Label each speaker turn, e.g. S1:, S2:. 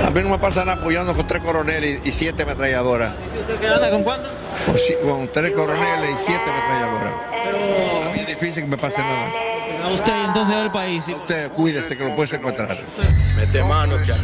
S1: A mí no me pasa nada apoyando con 3 coroneles y 7 ametralladoras.
S2: ¿Usted qué anda con cuánto?
S1: Con 3 coroneles y 7 ametralladoras.
S2: Pero
S1: Es bien difícil que me pase nada.
S2: a usted entonces del país. ¿Sí?
S1: Usted cuídese que lo puede secuestrar.
S3: Mete mano que